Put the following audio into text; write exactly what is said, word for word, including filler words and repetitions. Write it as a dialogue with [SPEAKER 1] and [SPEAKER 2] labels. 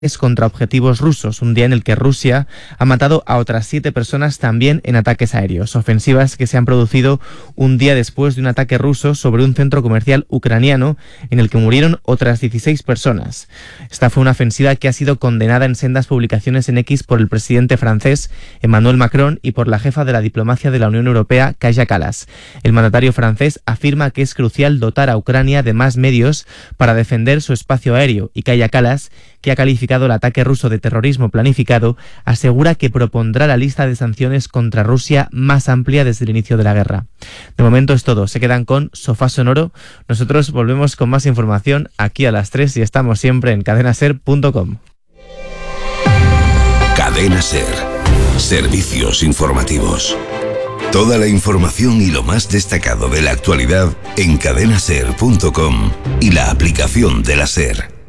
[SPEAKER 1] contra objetivos rusos, un día en el que Rusia ha matado a otras siete personas también en ataques aéreos, ofensivas que se han producido un día después de un ataque ruso sobre un centro comercial ucraniano en el que murieron otras dieciséis personas. Esta fue una ofensiva que ha sido condenada en sendas publicaciones en X por el presidente francés Emmanuel Macron y por la jefa de la diplomacia de la Unión Europea, Kaja Kallas. El mandatario francés afirma que es crucial dotar a Ucrania de más medios para defender su espacio aéreo y Kaja Kallas, que ha calificado el ataque ruso de terrorismo planificado, asegura que propondrá la lista de sanciones contra Rusia más amplia desde el inicio de la guerra. De momento es todo. Se quedan con Sofá Sonoro. Nosotros volvemos con más información aquí a las tres y estamos siempre en cadena ser punto com.
[SPEAKER 2] Cadena Ser. Servicios informativos. Toda la información y lo más destacado de la actualidad en cadena ser punto com y la aplicación de la SER.